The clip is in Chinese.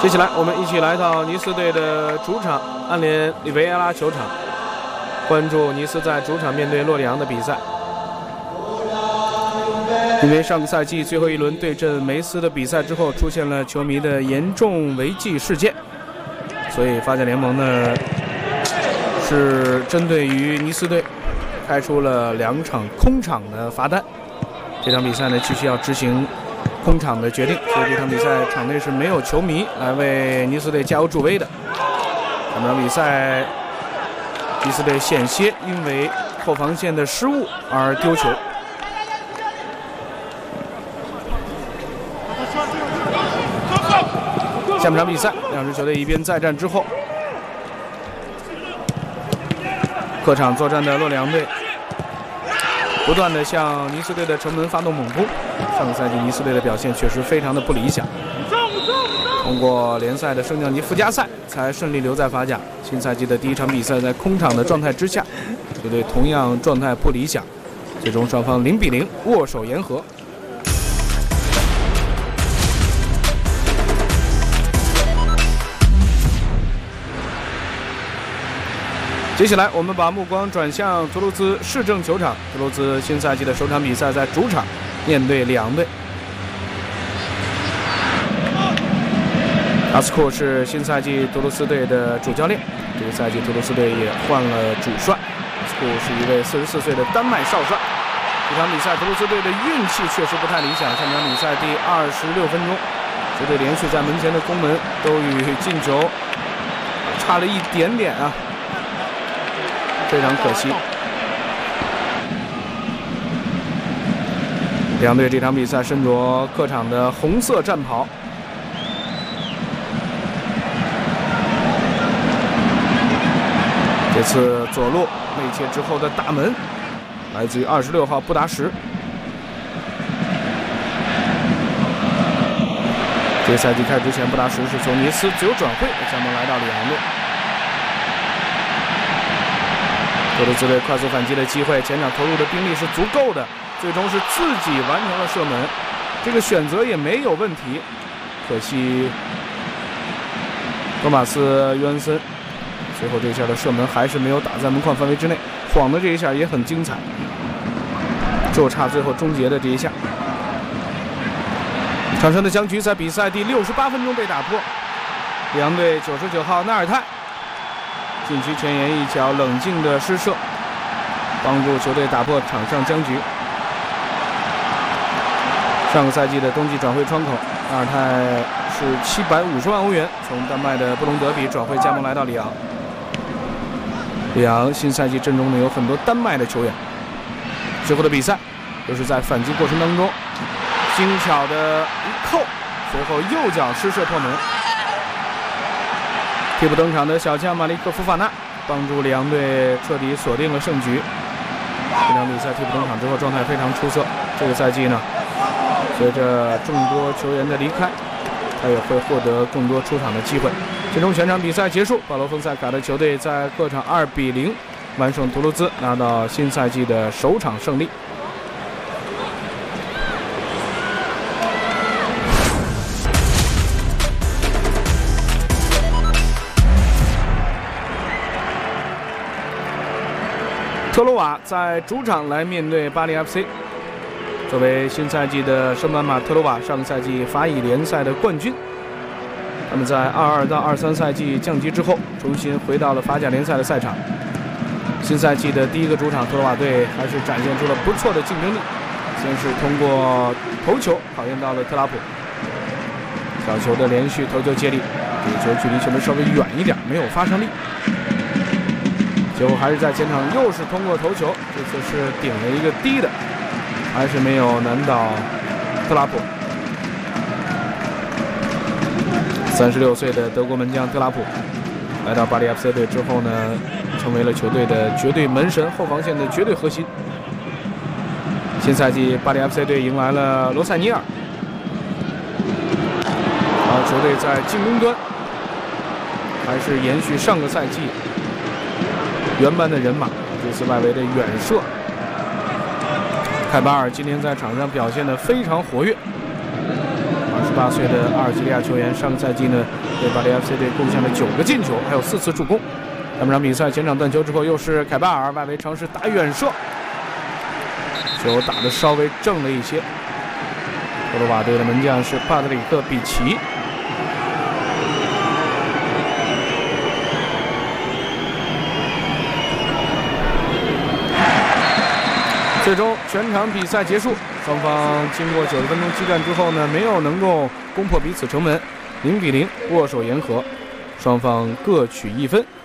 接下来我们一起来到尼斯队的主场安联里维埃拉球场，关注尼斯在主场面对洛里昂的比赛。因为上个赛季最后一轮对阵梅斯的比赛之后出现了球迷的严重违纪事件，所以法甲联盟呢是针对于尼斯队开出了2场空场的罚单。这场比赛呢继续要执行空场的决定，所以这场比赛场内是没有球迷来为尼斯队加油助威的。这场比赛尼斯队险些因为后防线的失误而丢球。下半场比赛，两支球队一边再战之后，客场作战的洛里昂队不断的向尼斯队的城门发动猛攻。上个赛季尼斯队的表现确实非常的不理想，通过联赛的升降级附加赛才顺利留在法甲。新赛季的第一场比赛在空场的状态之下，球队同样状态不理想，最终双方0-0握手言和。接下来我们把目光转向图卢兹市政球场。图卢兹新赛季的首场比赛在主场面对里昂队。阿斯库是新赛季图卢斯队的主教练，这个赛季图卢斯队也换了主帅。阿斯库是一位44岁的丹麦少帅。这场比赛图卢斯队的运气确实不太理想，上场比赛第26分钟，球队连续在门前的攻门都与进球差了一点点啊，非常可惜。两队这场比赛身着客场的红色战袍，这次左路内切之后的大门来自于26号布达什。这个赛季开始之前，布达什是从尼斯自由转会加盟来到里昂队。图卢兹队快速反击的机会，前场投入的兵力是足够的，最终是自己完成了射门，这个选择也没有问题。可惜托马斯约恩森最后这一下的射门还是没有打在门框范围之内，晃的这一下也很精彩，就差最后终结的这一下。场上的僵局在比赛第68分钟被打破，里昂队99号纳尔泰禁区前沿一脚冷静的施射，帮助球队打破场上僵局。上个赛季的冬季转会窗口，纳尔泰是750万欧元从丹麦的布隆德比转会加盟来到里昂。里昂新赛季阵中呢有很多丹麦的球员。之后的比赛又是在反击过程当中精巧的一扣，随后右脚施射破门。替补登场的小将马利克·福法纳帮助里昂队彻底锁定了胜局。这场比赛替补登场之后状态非常出色，这个赛季呢随着众多球员的离开，他也会获得更多出场的机会。最终全场比赛结束，保罗·丰塞卡的球队在客场2-0完胜图卢兹，拿到新赛季的首场胜利。特罗瓦在主场来面对巴黎 FC。 作为新赛季的圣班马特罗瓦，上个赛季法乙联赛的冠军，他们在22到23赛季降级之后，重新回到了法甲联赛的赛场。新赛季的第一个主场，特罗瓦队还是展现出了不错的竞争力。先是通过头球考验到了特拉普，小球的连续头球接力，这个球距离球门稍微远一点，没有发射力。最后还是在前场又是通过头球，这次是顶了一个低的，还是没有难倒特拉普。36岁的德国门将特拉普来到巴黎 FC 队之后呢，成为了球队的绝对门神，后防线的绝对核心。新赛季巴黎 FC 队迎来了罗塞尼尔，然后球队在进攻端还是延续上个赛季原班的人马，这次外围的远射，凯巴尔今天在场上表现得非常活跃，马 28岁的阿尔及利亚球员，上个赛季呢为巴黎 FC 队贡献了9个进球，还有4次助攻。那么场比赛前场断球之后，又是凯巴尔外围尝试打远射，球打得稍微正了一些。特鲁瓦队的门将是帕特里克·比奇。最终全场比赛结束，双方经过90分钟激战之后呢，没有能够攻破彼此城门，0-0握手言和，双方各取1分。